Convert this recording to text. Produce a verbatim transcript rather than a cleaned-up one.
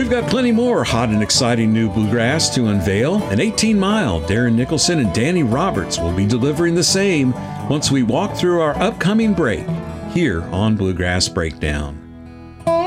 We've got plenty more hot and exciting new bluegrass to unveil. An eighteen mile, Darren Nicholson and Danny Roberts will be delivering the same once we walk through our upcoming break here on Bluegrass Breakdown.